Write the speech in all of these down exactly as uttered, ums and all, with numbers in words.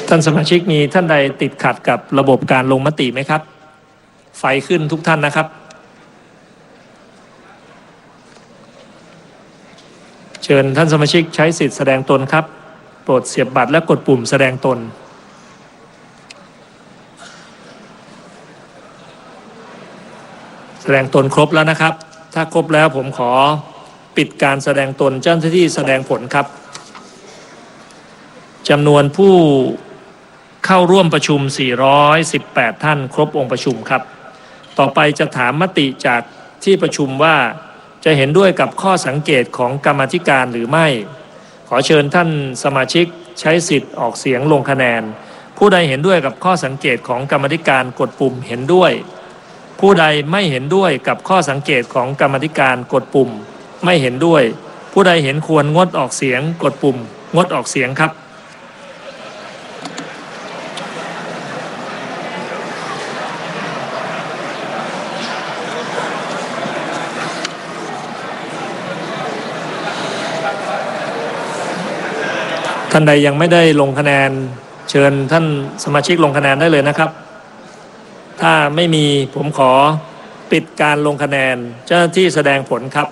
ท่านสมาชิกมีท่านใดติดขัดกับระบบการลงมติไหมครับไฟขึ้นทุกท่านนะครับเชิญท่านสมาชิกใช้สิทธิ์แสดงตนครับโปรดเสียบบัตรและกดปุ่มแสดงตนแสดงตนครบแล้วนะครับถ้าครบแล้วผมขอปิดการแสดงตนเจ้าหน้าที่แสดงผลครับจำนวนผู้เข้าร่วมประชุมสี่ร้อยสิบแปดท่านครบองค์ประชุมครับต่อไปจะถามมติจากที่ประชุมว่าจะเห็นด้วยกับข้อสังเกตของกรรมาธิการหรือไม่ขอเชิญท่านสมาชิกใช้สิทธิ์ออกเสียงลงคะแนนผู้ใดเห็นด้วยกับข้อสังเกตของกรรมาธิการกดปุ่มเห็นด้วยผู้ใดไม่เห็นด้วยกับข้อสังเกตของกรรมาธิการกดปุ่มไม่เห็นด้วยผู้ใดเห็นควรงดออกเสียงกดปุ่มงดออกเสียงครับท่านใดยังไม่ได้ลงคะแนนเชิญท่านสมาชิกลงคะแนนได้เลยนะครับถ้าไม่มีผมขอปิดการลงคะแนนเจ้าหน้าที่แสดงผลครับ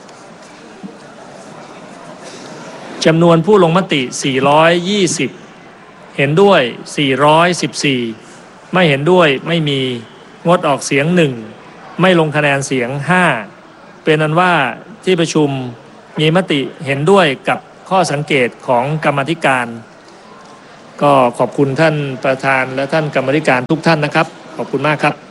จำนวนผู้ลงมติสี่ร้อยยี่สิบเห็นด้วยสี่ร้อยสิบสี่ไม่เห็นด้วยไม่มีงดออกเสียงหนึ่งไม่ลงคะแนนเสียงห้าเป็นอันว่าที่ประชุมมีมติเห็นด้วยกับข้อสังเกตของกรรมาธิการก็ขอบคุณท่านประธานและท่านกรรมาธิการทุกท่านนะครับขอบคุณมากครับ